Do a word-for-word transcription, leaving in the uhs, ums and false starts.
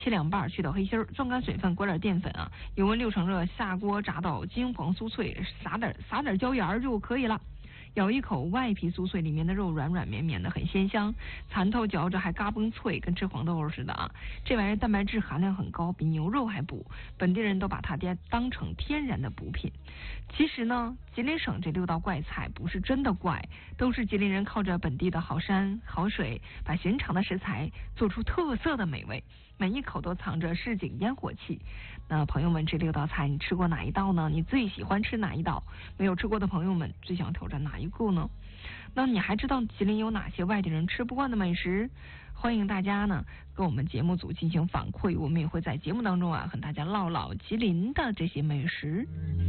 切两半，去掉黑心儿，攥干水分，裹点淀粉啊，油温六成热，下锅炸到金黄酥脆，撒点撒点椒盐就可以了。咬一口，外皮酥脆，里面的肉软软绵绵的，很鲜香，蚕头嚼着还嘎嘣脆，跟吃黄豆腐似的啊！这玩意儿蛋白质含量很高，比牛肉还补，本地人都把它当成天然的补品。其实呢，吉林省这六道怪菜不是真的怪，都是吉林人靠着本地的好山好水，把寻常的食材做出特色的美味，每一口都藏着市井烟火气。那朋友们，这六道菜你吃过哪一道呢？你最喜欢吃哪一道？没有吃过的朋友们最想挑战哪一个呢？那你还知道吉林有哪些外地人吃不惯的美食？欢迎大家呢跟我们节目组进行反馈，我们也会在节目当中啊和大家唠唠吉林的这些美食。